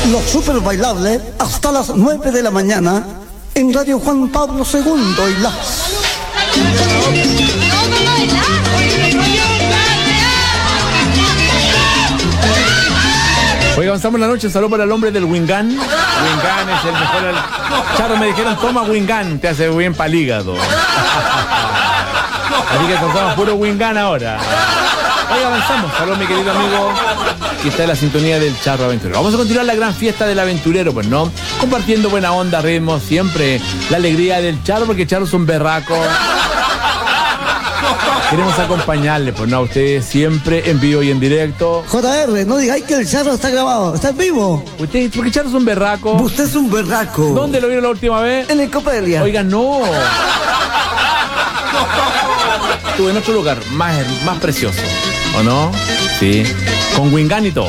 Los super bailables hasta las 9 de la mañana en Radio Juan Pablo II y la... Oiga, avanzamos la noche, saludo para el hombre del Wingan. Wingan es el mejor. Charo, me dijeron, toma Wingan, te hace bien para el hígado. Así que contamos puro Wingan ahora. Oiga, avanzamos. Saludos, mi querido amigo, que está en la sintonía del Charro Aventurero. Vamos a continuar la gran fiesta del aventurero, pues, ¿no? Compartiendo buena onda, ritmo, siempre la alegría del Charro, porque Charro es un berraco. Queremos acompañarle, pues, no, a ustedes siempre en vivo y en directo. JR, no digáis que el Charro está grabado, está en vivo. Usted, porque Charro es un berraco. Usted es un berraco. ¿Dónde lo vieron la última vez? En el Copelia. Oiga, no. Estuve en otro lugar, más precioso, ¿o no? Sí, con Wingan y todo.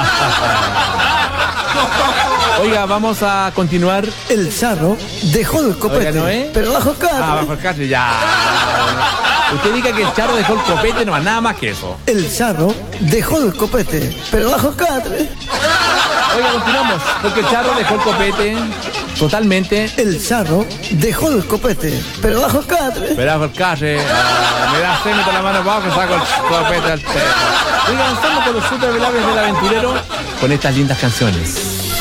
Oiga, vamos a continuar. El Charro dejó el copete. Oiga, ¿no es? Pero bajo el catre. Bajo el catre, ya. Usted diga que el Charro dejó el copete, no, nada más que eso. El Charro dejó el copete, pero bajo el catre. Oiga, continuamos, porque el Charro dejó el copete totalmente. El Charro dejó el copete, pero bajo el catre. Pero bajo el catre, me da se meto la mano abajo y saco el copete al pelo. Oiga, avanzando con los super bailables del aventurero con estas lindas canciones.